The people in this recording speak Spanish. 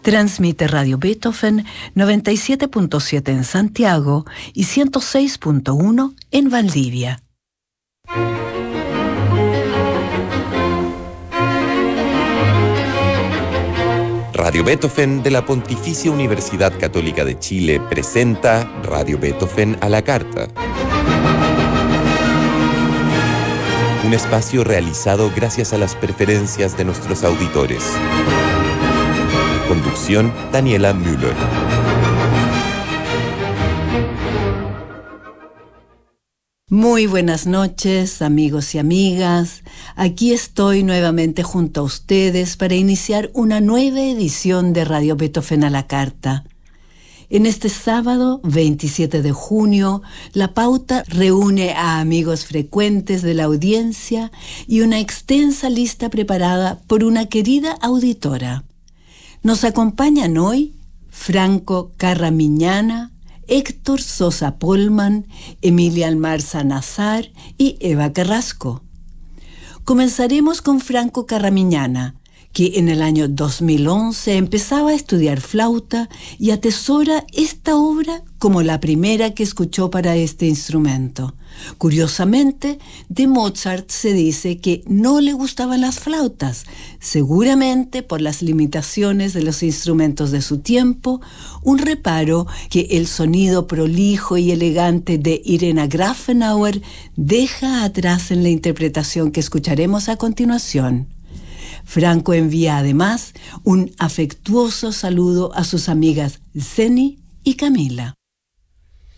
Transmite Radio Beethoven 97.7 en Santiago y 106.1 en Valdivia. Radio Beethoven de la Pontificia Universidad Católica de Chile presenta Radio Beethoven a la carta. Un espacio realizado gracias a las preferencias de nuestros auditores. Conducción: Daniela Müller. Muy buenas noches, amigos y amigas. Aquí estoy nuevamente junto a ustedes para iniciar una nueva edición de Radio Beethoven a la carta. En este sábado, 27 de junio, La Pauta reúne a amigos frecuentes de la audiencia y una extensa lista preparada por una querida auditora. Nos acompañan hoy Franco Carramiñana, Héctor Sosa Polman, Emilia Almarza Nazar y Eva Carrasco. Comenzaremos con Franco Carramiñana, que en el año 2011 empezaba a estudiar flauta y atesora esta obra como la primera que escuchó para este instrumento. Curiosamente, de Mozart se dice que no le gustaban las flautas, seguramente por las limitaciones de los instrumentos de su tiempo, un reparo que el sonido prolijo y elegante de Irena Grafenauer deja atrás en la interpretación que escucharemos a continuación. Franco envía además un afectuoso saludo a sus amigas Zeni y Camila.